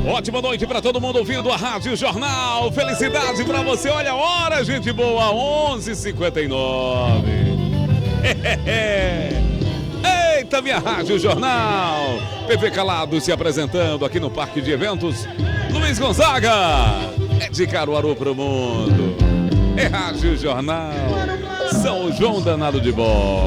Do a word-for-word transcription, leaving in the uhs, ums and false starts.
Ótima noite para todo mundo ouvindo a Rádio Jornal. Felicidade para você. Olha a hora, gente boa, onze e cinquenta e nove. Eita, minha Rádio Jornal. P P Calado se apresentando aqui no Parque de Eventos. Luiz Gonzaga é de Caruaru pro mundo. É Rádio Jornal. São João Danado de Bom.